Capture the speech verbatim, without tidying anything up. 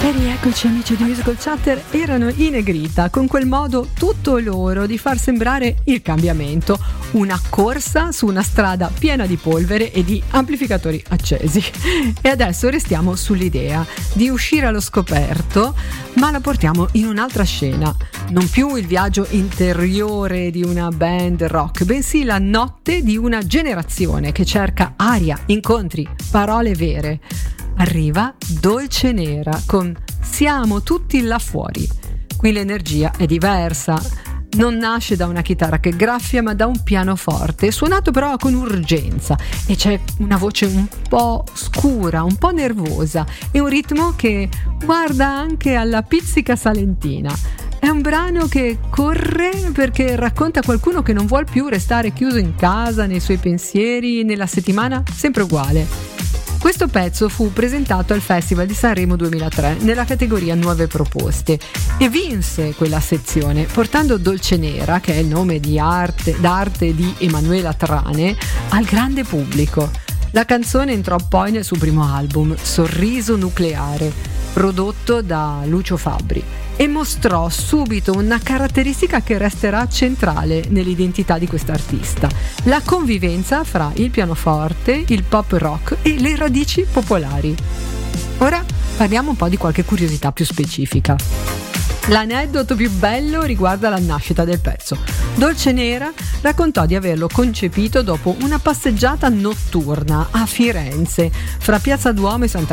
E rieccoci amici di Musical Chatter, erano i Negrita con quel modo tutto loro di far sembrare il cambiamento, una corsa su una strada piena di polvere e di amplificatori accesi. E adesso restiamo sull'idea di uscire allo scoperto, ma la portiamo in un'altra scena, non più il viaggio interiore di una band rock, bensì la notte di una generazione che cerca aria, incontri, parole vere. Arriva Dolce Nera con Siamo tutti là fuori. Qui l'energia è diversa, non nasce da una chitarra che graffia ma da un pianoforte, suonato però con urgenza, e c'è una voce un po' scura, un po' nervosa e un ritmo che guarda anche alla pizzica salentina. È un brano che corre perché racconta qualcuno che non vuol più restare chiuso in casa, nei suoi pensieri, nella settimana sempre uguale. Questo pezzo fu presentato al Festival di Sanremo duemilatré nella categoria Nuove Proposte e vinse quella sezione, portando Dolce Nera, che è il nome di arte, d'arte di Emanuela Trane, al grande pubblico. La canzone entrò poi nel suo primo album, Sorriso Nucleare, prodotto da Lucio Fabbri, e mostrò subito una caratteristica che resterà centrale nell'identità di quest'artista: la convivenza fra il pianoforte, il pop rock e le radici popolari. Ora parliamo un po' di qualche curiosità più specifica. L'aneddoto più bello riguarda la nascita del pezzo. Dolce Nera raccontò di averlo concepito dopo una passeggiata notturna a Firenze, fra Piazza Duomo e Santa